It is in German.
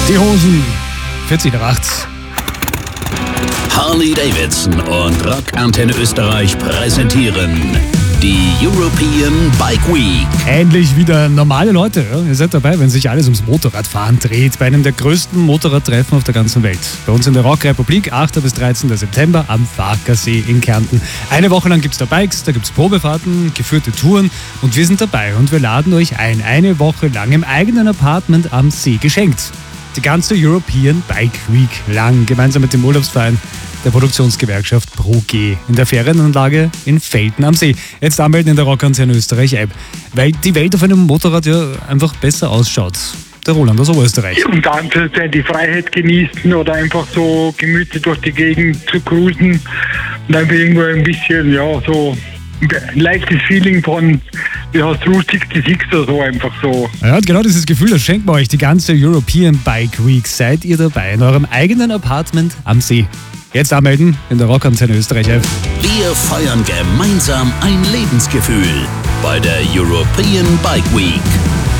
Die Hosen, 40 nach 8. Harley Davidson und Rockantenne Österreich präsentieren die European Bike Week. Endlich wieder normale Leute. Ja? Ihr seid dabei, wenn sich alles ums Motorradfahren dreht, bei einem der größten Motorradtreffen auf der ganzen Welt. Bei uns in der Rockrepublik, 8. bis 13. September am Farkasee in Kärnten. Eine Woche lang gibt es da Bikes, da gibt es Probefahrten, geführte Touren und wir sind dabei und wir laden euch ein, eine Woche lang im eigenen Apartment am See geschenkt. Die ganze European Bike Week lang, gemeinsam mit dem Urlaubsverein der Produktionsgewerkschaft ProG in der Ferienanlage in Velten am See. Jetzt anmelden in der Rockantenne Österreich App, weil die Welt auf einem Motorrad ja einfach besser ausschaut. Der Roland aus Oberösterreich. Und dann die Freiheit genießen oder einfach so gemütlich durch die Gegend zu cruisen und einfach irgendwo ein bisschen, ja, so ein leichtes Feeling von, wie heißt Route 66 oder so, einfach so. Ja, genau dieses Gefühl, das schenkt man euch die ganze European Bike Week. Seid ihr dabei in eurem eigenen Apartment am See. Jetzt anmelden in der Rockantenne Österreich App. Wir feiern gemeinsam ein Lebensgefühl bei der European Bike Week.